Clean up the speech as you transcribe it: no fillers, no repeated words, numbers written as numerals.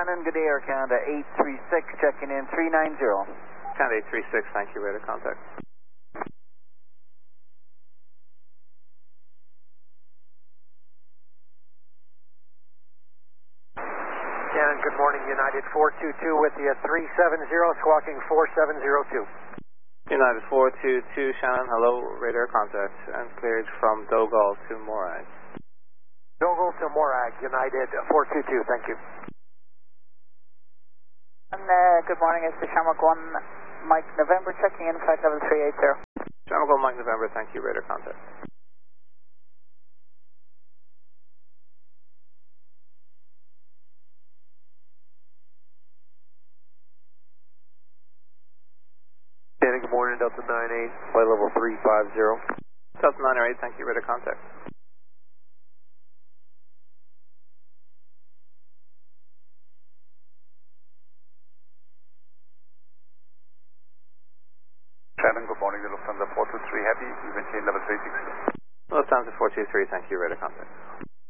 Shannon, good day, Air Canada 836, checking in 390. Canada 836, thank you, radar contact. Shannon, good morning, United 422 with you, 370, squawking 4702. United 422, Shannon, hello, radar contact, and cleared from Dogal to Morag. Dogal to Morag, United 422, thank you. And good morning, it's the Shamrock 1, Mike November, checking in flight level 380. Shamrock 1, Mike November, thank you, radar contact. Shannon, good morning, Delta 98, flight level 350. Delta 908, thank you, radar contact. Shannon, good morning, Lufthansa 423 Heavy, we maintain level 360. Lufthansa 423, thank you, radar contact.